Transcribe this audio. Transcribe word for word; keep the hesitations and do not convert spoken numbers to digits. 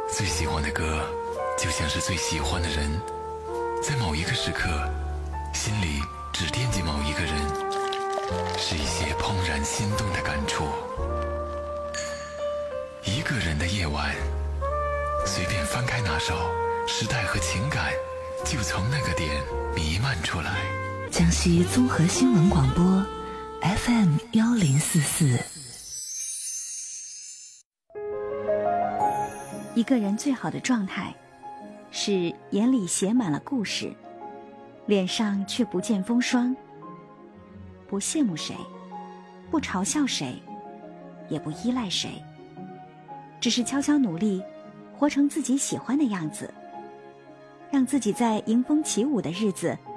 最喜欢的歌就像是最喜欢的人，在某一个时刻心里只惦记某一个人，是一些怦然心动的感触。一个人的夜晚，随便翻开那首时代和情感，就从那个点弥漫出来。 江西综合新闻广播 F M 幺零四四。 一个人最好的状态，是眼里写满了故事，脸上却不见风霜，不羡慕谁，不嘲笑谁，也不依赖谁，只是悄悄努力，活成自己喜欢的样子，让自己在迎风起舞的日子